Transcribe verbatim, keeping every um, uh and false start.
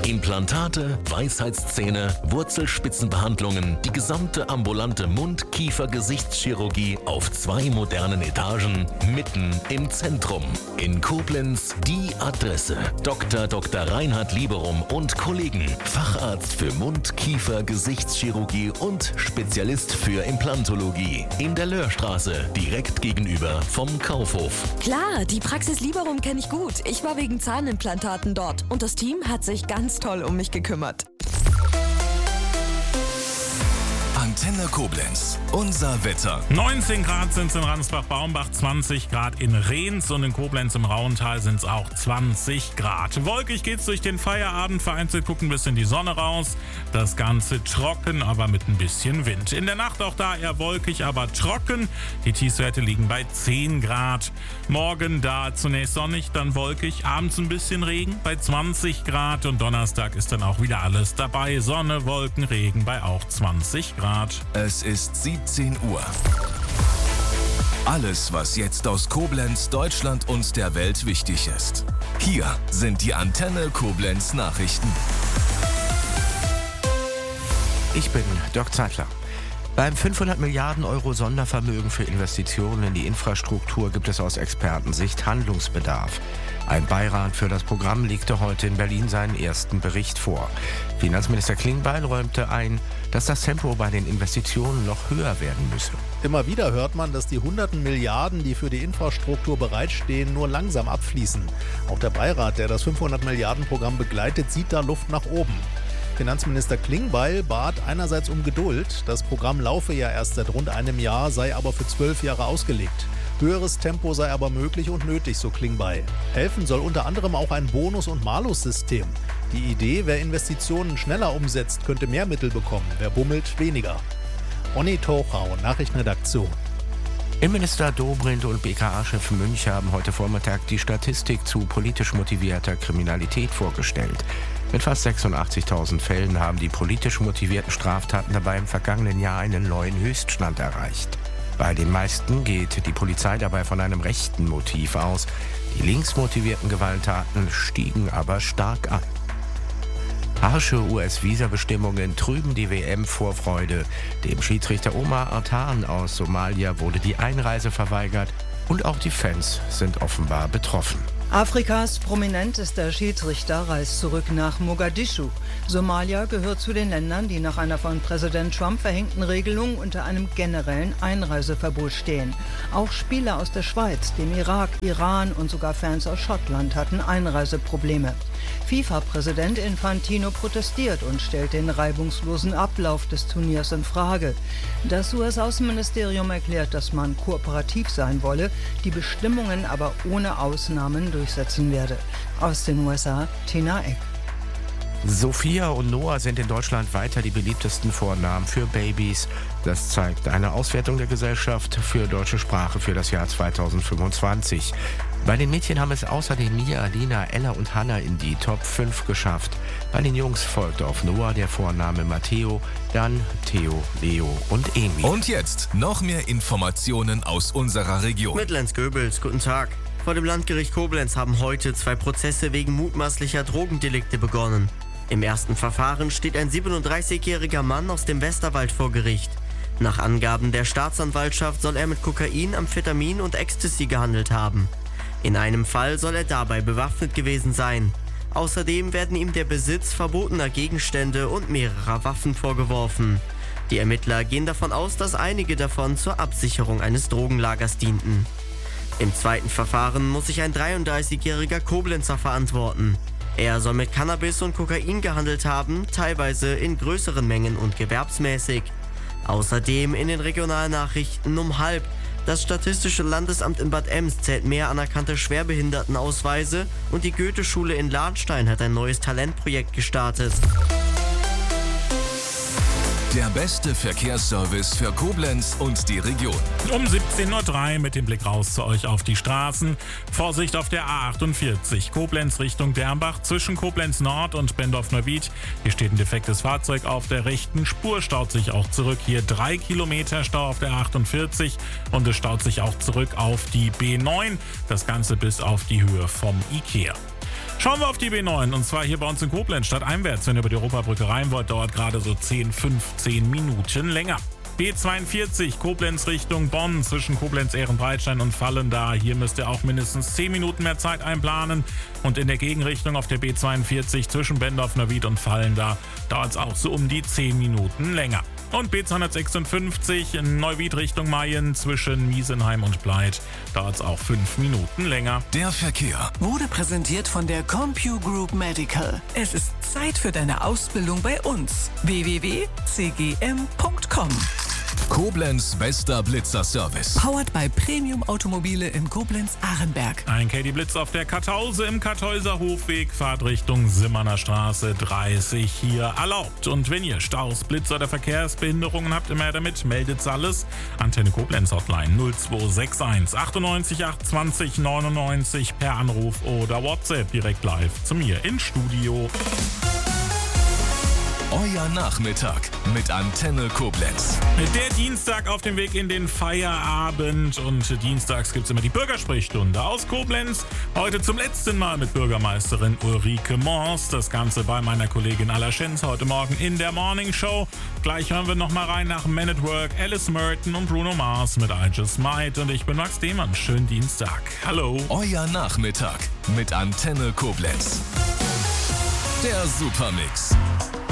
Implantate, Weisheitszähne, Wurzelspitzenbehandlungen, die gesamte ambulante Mund-Kiefer-Gesichtschirurgie auf zwei modernen Etagen, mitten im Zentrum. In Koblenz die Adresse. Doktor Doktor Reinhard Lieberum und Kollegen. Facharzt für Mund-Kiefer-Gesichtschirurgie und Spezialist für Implantologie. In der Löhrstraße, direkt gegenüber vom Kaufhof. Klar, die Praxis Lieberum kenne ich gut. Ich war wegen Zahnimplantaten dort und das Team hat sich ganz toll um mich gekümmert. Antenne Koblenz, unser Wetter. neunzehn Grad sind es in Ransbach-Baumbach, zwanzig Grad in Rehns und in Koblenz im Rauental sind es auch zwanzig Grad. Wolkig geht's durch den Feierabend, vereinzelt gucken ein bisschen die Sonne raus. Das Ganze trocken, aber mit ein bisschen Wind. In der Nacht auch da eher wolkig, aber trocken. Die Tiefstwerte liegen bei zehn Grad. Morgen da zunächst sonnig, dann wolkig, abends ein bisschen Regen bei zwanzig Grad und Donnerstag ist dann auch wieder alles dabei. Sonne, Wolken, Regen bei auch zwanzig Grad. Es ist siebzehn Uhr. Alles, was jetzt aus Koblenz, Deutschland und der Welt wichtig ist. Hier sind die Antenne Koblenz Nachrichten. Ich bin Dirk Zeitler. Beim fünfhundert Milliarden Euro Sondervermögen für Investitionen in die Infrastruktur gibt es aus Expertensicht Handlungsbedarf. Ein Beirat für das Programm legte heute in Berlin seinen ersten Bericht vor. Finanzminister Klingbeil räumte ein, dass das Tempo bei den Investitionen noch höher werden müsse. Immer wieder hört man, dass die hunderten Milliarden, die für die Infrastruktur bereitstehen, nur langsam abfließen. Auch der Beirat, der das fünfhundert Milliarden Programm begleitet, sieht da Luft nach oben. Finanzminister Klingbeil bat einerseits um Geduld. Das Programm laufe ja erst seit rund einem Jahr, sei aber für zwölf Jahre ausgelegt. Höheres Tempo sei aber möglich und nötig, so Klingbeil. Helfen soll unter anderem auch ein Bonus- und Malus-System. Die Idee, wer Investitionen schneller umsetzt, könnte mehr Mittel bekommen, wer bummelt, weniger. Onni Tochau, Nachrichtenredaktion. Innenminister Dobrindt und B K A-Chef Münch haben heute Vormittag die Statistik zu politisch motivierter Kriminalität vorgestellt. Mit fast sechsundachtzigtausend Fällen haben die politisch motivierten Straftaten dabei im vergangenen Jahr einen neuen Höchststand erreicht. Bei den meisten geht die Polizei dabei von einem rechten Motiv aus. Die links motivierten Gewalttaten stiegen aber stark an. Harsche U S-Visa-Bestimmungen trüben die W M-Vorfreude. Dem Schiedsrichter Omar Artan aus Somalia wurde die Einreise verweigert und auch die Fans sind offenbar betroffen. Afrikas prominentester Schiedsrichter reist zurück nach Mogadischu. Somalia gehört zu den Ländern, die nach einer von Präsident Trump verhängten Regelung unter einem generellen Einreiseverbot stehen. Auch Spieler aus der Schweiz, dem Irak, Iran und sogar Fans aus Schottland hatten Einreiseprobleme. FIFA-Präsident Infantino protestiert und stellt den reibungslosen Ablauf des Turniers in Frage. Das U S-Außenministerium erklärt, dass man kooperativ sein wolle, die Bestimmungen aber ohne Ausnahmen durchsetzen werde. Aus den U S A, Tina Eck. Sophia und Noah sind in Deutschland weiter die beliebtesten Vornamen für Babys. Das zeigt eine Auswertung der Gesellschaft für deutsche Sprache für das Jahr zweitausendfünfundzwanzig. Bei den Mädchen haben es außerdem Mia, Alina, Ella und Hannah in die Top fünf geschafft. Bei den Jungs folgt auf Noah der Vorname Matteo, dann Theo, Leo und Emil. Und jetzt noch mehr Informationen aus unserer Region. Mittellenz-Göbels, guten Tag. Vor dem Landgericht Koblenz haben heute zwei Prozesse wegen mutmaßlicher Drogendelikte begonnen. Im ersten Verfahren steht ein siebenunddreißigjähriger Mann aus dem Westerwald vor Gericht. Nach Angaben der Staatsanwaltschaft soll er mit Kokain, Amphetamin und Ecstasy gehandelt haben. In einem Fall soll er dabei bewaffnet gewesen sein. Außerdem werden ihm der Besitz verbotener Gegenstände und mehrerer Waffen vorgeworfen. Die Ermittler gehen davon aus, dass einige davon zur Absicherung eines Drogenlagers dienten. Im zweiten Verfahren muss sich ein dreiunddreißigjähriger Koblenzer verantworten. Er soll mit Cannabis und Kokain gehandelt haben, teilweise in größeren Mengen und gewerbsmäßig. Außerdem in den Regionalnachrichten um halb. Das Statistische Landesamt in Bad Ems zählt mehr anerkannte Schwerbehindertenausweise und die Goethe-Schule in Lahnstein hat ein neues Talentprojekt gestartet. Der beste Verkehrsservice für Koblenz und die Region. Um siebzehn Uhr drei mit dem Blick raus zu euch auf die Straßen. Vorsicht auf der A achtundvierzig, Koblenz Richtung Dernbach, zwischen Koblenz Nord und Bendorf-Neuwied. Hier steht ein defektes Fahrzeug auf der rechten Spur, staut sich auch zurück. Hier drei Kilometer Stau auf der A achtundvierzig und es staut sich auch zurück auf die B neun. Das Ganze bis auf die Höhe vom Ikea. Schauen wir auf die B neun, und zwar hier bei uns in Koblenz, stadteinwärts. Wenn ihr über die Europabrücke rein wollt, dauert gerade so zehn, fünfzehn Minuten länger. B zweiundvierzig, Koblenz Richtung Bonn, zwischen Koblenz, Ehrenbreitstein und Vallendar. Hier müsst ihr auch mindestens zehn Minuten mehr Zeit einplanen. Und in der Gegenrichtung auf der B zweiundvierzig zwischen Bendorf, Neuwied und Vallendar dauert es auch so um die zehn Minuten länger. Und B zweihundertsechsundfünfzig, Neuwied Richtung Mayen, zwischen Miesenheim und Bleit, dauert es auch fünf Minuten länger. Der Verkehr wurde präsentiert von der Compu Group Medical. Es ist Zeit für deine Ausbildung bei uns. w w w punkt c g m punkt com. Koblenz bester Blitzerservice. Powered by Premium Automobile in Koblenz-Arenberg. Ein Caddy Blitz auf der Kartause im Kartäuser Hofweg, Fahrt Richtung Simmerner Straße dreißig hier erlaubt. Und wenn ihr Staus, Blitz oder Verkehrsbehinderungen habt, immer damit, meldet's alles. Antenne Koblenz Hotline null zwei sechs eins achtundneunzig achtundzwanzig neunundneunzig per Anruf oder WhatsApp direkt live zu mir ins Studio. Euer Nachmittag mit Antenne Koblenz. Der Dienstag auf dem Weg in den Feierabend, und dienstags gibt es immer die Bürgersprechstunde aus Koblenz. Heute zum letzten Mal mit Bürgermeisterin Ulrike Mors. Das Ganze bei meiner Kollegin Alla Schenz heute Morgen in der Morning Show. Gleich hören wir nochmal rein nach Man at Work, Alice Merton und Bruno Mars mit I Just Might. Und ich bin Max Demann. Schönen Dienstag. Hallo. Euer Nachmittag mit Antenne Koblenz. Der Supermix.